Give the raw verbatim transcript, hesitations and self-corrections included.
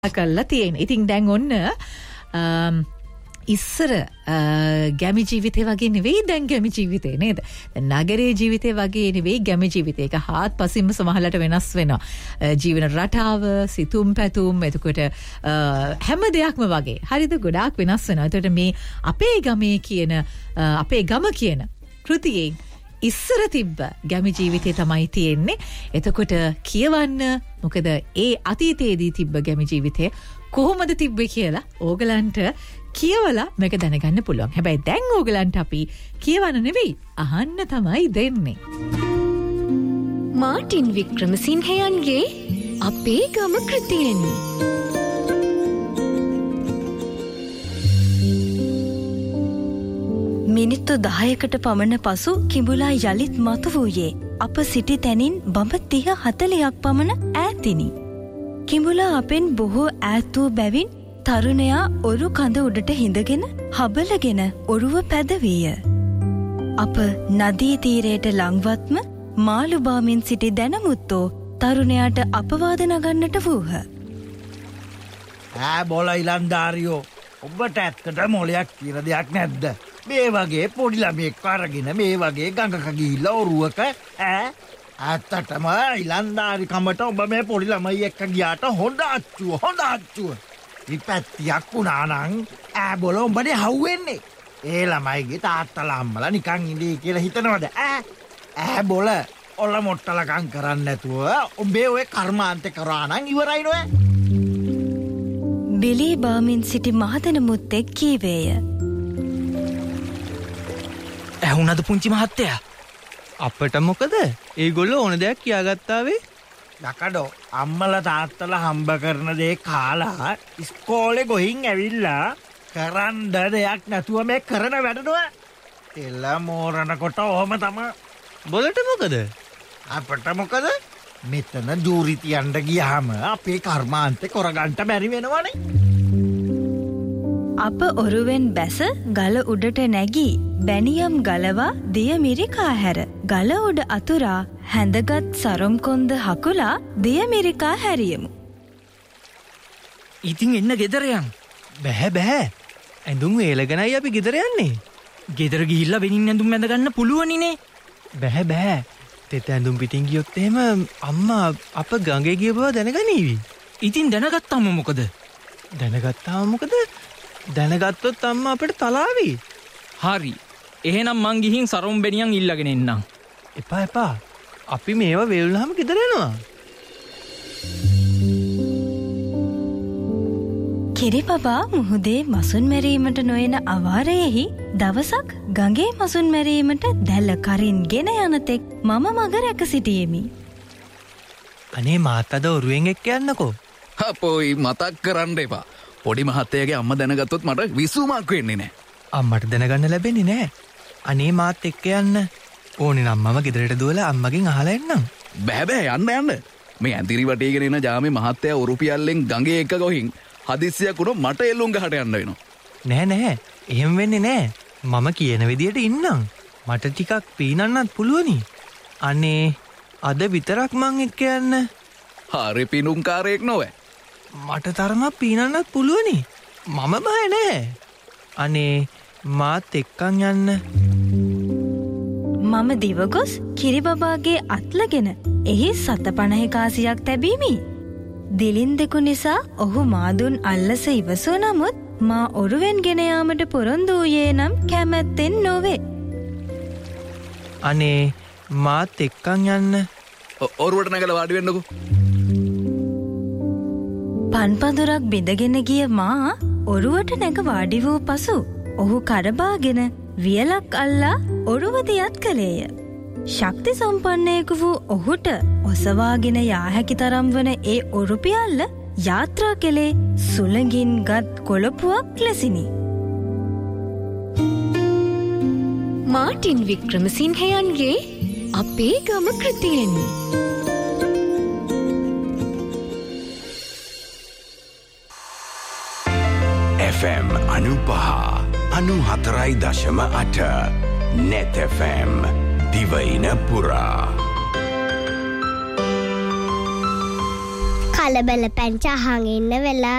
කල්ලා තියෙන. ඉතින් දැන් ඔන්න ඉස්සර ගැමි ජීවිතේ වගේ නෙවෙයි දැන් ගැමි ජීවිතේ නේද? දැන් නගරයේ ජීවිතේ වගේ නෙවෙයි ගැමි ජීවිතේ. ඒක හාත්පසින්ම සමහරලට වෙනස් වෙනවා. ජීවන රටාව, සිතුම් පැතුම්, එතකොට හැම දෙයක්ම වගේ. හරිද? ගොඩාක් වෙනස් වෙනවා. එතකොට මේ අපේ ගමේ කියන අපේ ගම කියන කෘතියෙන් ඉස්සර තිබ්බ ගැමි ජීවිතේ තමයි තියෙන්නේ. එතකොට කියවන්න මොකද ඒ අතීතයේදී තිබ්බ ගැමි ජීවිතය කොහොමද තිබ්බේ කියලා ඕගලන්ට කියවලා මේක දැනගන්න පුළුවන්. හැබැයි දැන් ඕගලන්ට අපි කියවන්න නෙවෙයි අහන්න තමයි දෙන්නේ. මාටින් වික්‍රමසිංහයන්ගේ අපේ ගම කෘතියෙන්. මිනිත්තු දහයකට පමණ පසු කිඹුලා යළිත් මතු වූයේ අප සිටි තැනින් බඹ තිහ හතලියක් පමණ ඈතිනි. කිඹුලා අපෙන් බොහෝ ඈත් වූ බැවින් තරුණයා ඔරු කඳ උඩට හිඳගෙන හබලගෙන ඔරුව පැදවීය. අප නදී තීරයට ලංවත්ම මාළුබාමින් සිටි දැනමුත්තෝ තරුණයාට අපවාද නගන්නට වූහ. ඈ බොල ඉලන්දාරියෝ, ඔබට ඇත්තට මොලයක් කියලා දෙයක් නැද්ද? මේ වගේ පොඩි ළමෙක් අරගෙන මේ වගේ ගඟක ගිහිල්ලා ඔරුවක ඈ ඇත්තටම ඉලන්දාරි කමට ඔබ මේ පොඩි ළමයි එක්ක ගියාට හොඳ අච්චුව හොඳ අච්චුව ඉපැත්තියක් වුණා නම් ඈ බොල උඹනේ හවුවෙන්නේ. ඒ ළමයිගේ තාත්තලා අම්මලා නිකන් ඉඳී කියලා හිතනවද? ඈ ඈ බොල ඔල්ල මොට්ටලකම් කරන්නේ නැතුව උඹේ ඔය කර්මාන්තේ කරා නම් ඉවරයි නෝ. බිලී බාමින් සිටි මහදෙන මුත්තෙක් කීවේය. ඇහුණද පුංචි මහත්තයා? අපට මොකද? ඒගොල්ලෝ ඕන දෙයක් කියාගත්තා වේ. යකඩෝ අම්මලා තාත්තලා හම්බ කරන දේ කාලා ඉස්කෝලේ ගොහින් ඇවිල්ලා කරන්න දෙයක් නැතුව මේ කරන වැඩනව. එළ මෝරනකොට ඔහම තමයි. බොලට මොකද? අපට මොකද? මෙතන ජූරි තියන්න ගියාම අපේ කර්මාන්තේ කරගන්න බැරි වෙනවනේ. අප ඔරුවෙන් බැස ගල උඩට නැගී බැනියම් ගලවා දිය මිරිකා හැර ගල උඩ අතුරා හැඳගත් සරම් කොන්ද හකුලා දිය මිරිකා හැරියමු. ඉතින් එන්න ගෙදර යන්. බැහැ බැහැ. ඇඳුම් වේලගෙනයි අපි ගෙදර යන්නේ. ගෙදර ගිහිල්ලා වෙනින් ඇඳුම් ඇඳගන්න පුළුවනිනේ. බැහැ බැහැ. තෙත ඇඳුම් පිටින් ගියොත් එහෙම අම්මා අප ගඟේ ගිය බව දැනගනීවි. ඉතින් දැනගත්තාම මොකද? දැනගත්තාම මොකද? දැනගත්තොත් අම්මා අපිට තලාවි. හරි. එහෙනම් මං ගිහින් සරම් බෙනියන් ඉල්ලගෙන එන්නම්. එපා එපා. අපි මේවා වේලුනහම ගෙදර යනවා. කිරිබබා මුහුදේ මසුන් මැරීමට නොයන අවාරයෙහි දවසක් ගඟේ මසුන් මැරීමට දැල්ල කරින් ගෙන යන තෙක් මම මග රැක සිටියෙමි. අනේ මාත් අද ඔරුවෙන් එක්ක යන්නකෝ. අපෝයි මතක් කරන්න එපා. පොඩි මහත්තයාගේ අම්ම දැනගත්තොත් මට විසුමක් වෙන්නේ නැහැ. අම්මට දැනගන්න ලැබෙන්නේ නැහැ. අනේ මාත් එක්ක යන්න. ඕනේ නම් මම ගෙදරට දුවලා අම්මගෙන් අහලා එන්නම්. බෑ බෑ යන්න යන්න. මේ ඇඳිරි වටේගෙන එන ජාමේ මහත්තයා උරුපියල්ලෙන් ගඟේ එක ගොහින් හදිස්සියක් උනොත් මට එල්ලුම් ගහට යන්න වෙනවා. නෑ නෑ. එහෙම වෙන්නේ නෑ. මම කියන විදියට ඉන්නම්. මට ටිකක් පීනන්නත් පුළුවනි. අනේ අද විතරක් මං එක්ක යන්න. හරි පිනුම්කාරයෙක් නොවේ. මට තරමක් පීනන්නත් පුළුවනි. මම බය නෑ. අනේ මාත් එක්කන් යන්න. මම දිවගොස් කිරිබබාගේ අත්ලගෙන එහි සත පණහි කාසියක් තැබීමි. දිලින් දෙකු නිසා ඔහු මාදුන් අල්ලස ඉවසෝ නමුත් මා ඔරුවෙන් ගෙන යාමට පොරොන්දු වූයේ නම් කැමැත්තෙන් නොවේ. අනේ මාත් එක්කන් යන්න. ඔරුවට නැගලා වාඩි වෙන්නකෝ. පන්පඳුරක් බිඳගෙන ගිය මා ඔරුවට නැග වාඩි වූ පසු ඔහු කරබාගෙන වියලක් අල්ලා ඔරුව දියත් කළේය. ශක්ති සම්පන්නයෙකු වූ ඔහුට ඔසවාගෙන යා හැකි තරම් වන ඒ ඔරුපියල්ල යාත්‍රා කළේ සුළඟින් ගත් කොළපුවක් ලෙසිනි. මාටින් වික්‍රමසිංහයන්ගේ අපේ ගම කෘතියෙන්. එෆ් එම් අනුපහ අනු හතරයි දශම අට නෙත් එෆ් එම් දිවයින පුරා. කලබල පැංච අහන් ඉන්න වෙලා